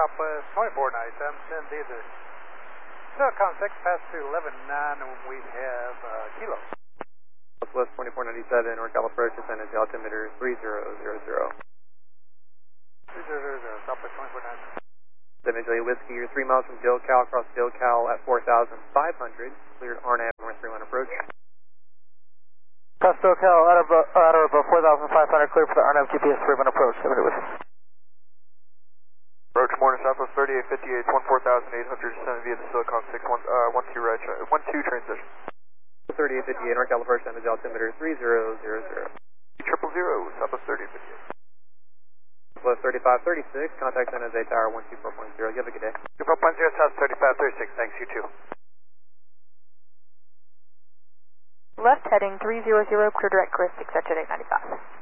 Southwest 2497, send either Silicon 6 past 211.9, and we have Kilo. Southwest 2497, NorCal approach, descendant altimeter 3000. 3000, Southwest 2497. Descendant Julia Whiskey, you're 3 miles from DilCal, across DilCal at 4,500, cleared RNAV North 31 approach. Cross DilCal, out of 4,500, clear for the RNAV GPS 31 approach. Approach morning, Southwest 3858, 14,800, descendant via the Silicon 6, 12 right, 12 transition. 3858, NorCal approach, descendant altimeter 3000. 000, Southwest 3858. Plus 3536, contact San Jose Tower 124.0. You have a good day. 24.0, South 3536, thanks, you too. Left heading 300, clear direct Chris, etc. 895.